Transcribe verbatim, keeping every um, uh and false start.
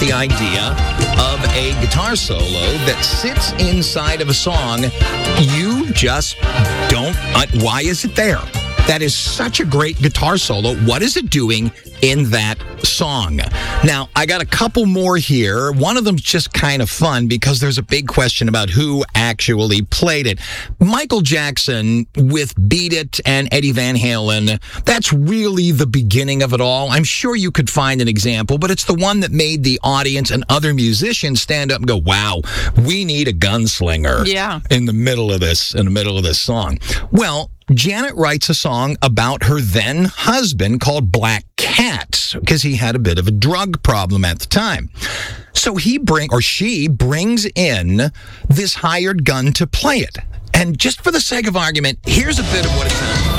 the idea of a guitar solo that sits inside of a song. You just don't. Uh, why is it there? That is such a great guitar solo. What is it doing in that song? Now, I got a couple more here. One of them's just kind of fun because there's a big question about who actually played it. Michael Jackson with Beat It and Eddie Van Halen, that's really the beginning of it all. I'm sure you could find an example, but it's the one that made the audience and other musicians stand up and go, wow, we need a gunslinger Yeah. in the middle of this, in the middle of this song. Well, Janet writes a song about her then husband called Black Cat because he had a bit of a drug problem at the time. So he bring or she brings in this hired gun to play it. And just for the sake of argument, here's a bit of what it sounds like.